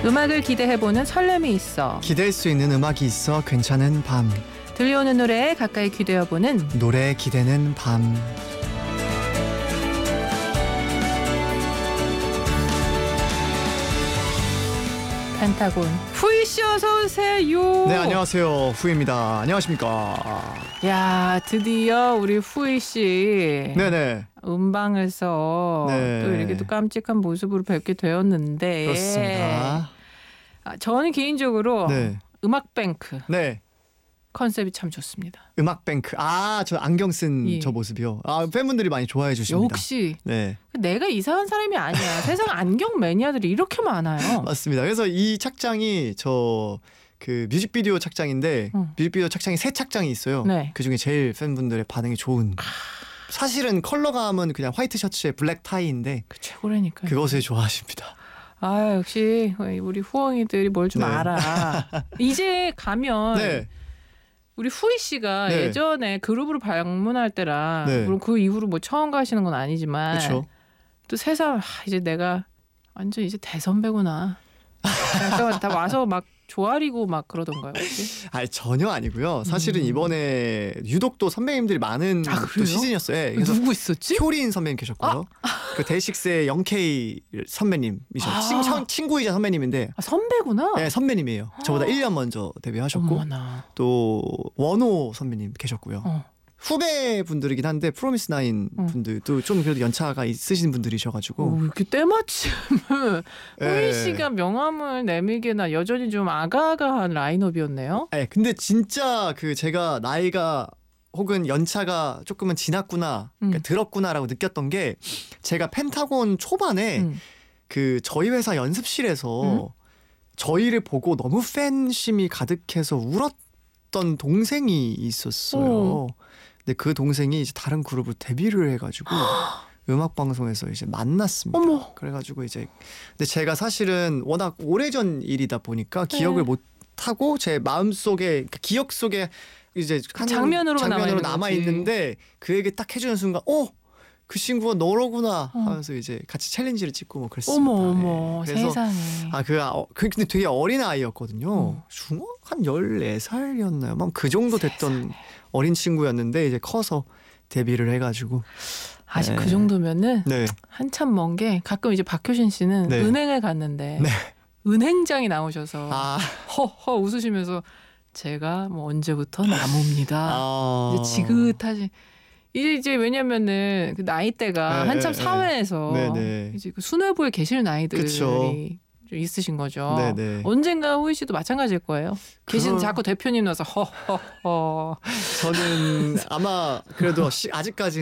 음악을 기대해보는 설렘이 있어. 기댈 수 있는 음악이 있어 괜찮은 밤. 들려오는 노래에 가까이 기대어보는 노래 기대는 밤. 펜타곤 후이씨 어서 오세요. 네, 안녕하세요. 후입니다. 안녕하십니까. 야, 드디어 우리 후이씨 네네. 음방에서 네. 또 이렇게 또 깜찍한 모습으로 뵙게 되었는데 그렇습니다. 저는 개인적으로 네. 음악뱅크 네. 컨셉이 참 좋습니다. 음악뱅크. 저 안경 쓴 예. 저 모습이요. 팬분들이 많이 좋아해 주십니다. 역시 네. 내가 이상한 사람이 아니야. 세상 안경 매니아들이 이렇게 많아요. 맞습니다. 그래서 이 착장이 그 뮤직비디오 착장인데 뮤직비디오 착장이 세 착장이 있어요. 네. 그중에 제일 팬분들의 반응이 좋은. 사실은 컬러감은 그냥 화이트 셔츠에 블랙 타이인데 그 최고라니까요. 그것을 좋아하십니다. 역시 우리 후엉이들이 뭘 좀 네. 알아. 이제 가면 네. 우리 후이 씨가 네. 예전에 그룹으로 방문할 때랑 네. 물론 그 이후로 뭐 처음 가시는 건 아니지만 그렇죠. 또 새삼 이제 내가 완전 이제 대선배구나. 그래서 다 와서 막 조아리고 막 그러던가요 혹시? 전혀 아니고요. 사실은 이번에 유독 또 선배님들이 많은 또 그래요? 시즌이었어요. 네, 그래서 누구 있었지? 효린 선배님 계셨고요. 그 데이식스의 영케이 선배님이죠. 친구이자 선배님인데 선배구나. 네, 선배님이에요. 저보다 1년 먼저 데뷔하셨고 어머나. 또 원호 선배님 계셨고요. 후배 분들이긴 한데 프로미스 나인 분들도 좀 그래도 연차가 있으신 분들이셔가지고 이렇게 때마침을 예. 후이 씨가 명함을 내밀게나 여전히 좀 아가아가한 라인업이었네요. 네, 근데 진짜 제가 나이가 혹은 연차가 조금은 지났구나, 그러니까 들었구나라고 느꼈던 게 제가 펜타곤 초반에 저희 회사 연습실에서 저희를 보고 너무 팬심이 가득해서 울었던 동생이 있었어요. 근데 그 동생이 이제 다른 그룹으로 데뷔를 해가지고 음악 방송에서 이제 만났습니다. 어머. 그래가지고 근데 제가 사실은 워낙 오래전 일이다 보니까 기억을 못 하고 제 마음 속에 그러니까 기억 속에 이제 장면으로 남아 있는데 그 얘기 딱 해주는 순간, 그 친구가 너로구나 하면서 이제 같이 챌린지를 찍고 뭐 그랬습니다. 어머, 네. 그래서 세상에. 근데 되게 어린 아이였거든요. 중학 한 14살이었나요? 막 그 정도 됐던 세상에. 어린 친구였는데 이제 커서 데뷔를 해가지고 아직 네. 그 정도면은 네. 한참 먼 게 가끔 이제 박효신 씨는 네. 은행을 갔는데 네. 은행장이 나오셔서 아. 허허 웃으시면서 제가 뭐 언제부터 나무입니다. 이제 지긋하지. 이제 왜냐면은 그 나이대가 네, 한참 네, 사회에서 네. 이제 그 수뇌부에 계실 나이들이 그쵸. 좀 있으신 거죠. 네. 언젠가 후이 씨도 마찬가지일 거예요. 계신 자꾸 대표님 나서 허허허. 저는 아마 그래도 아직까지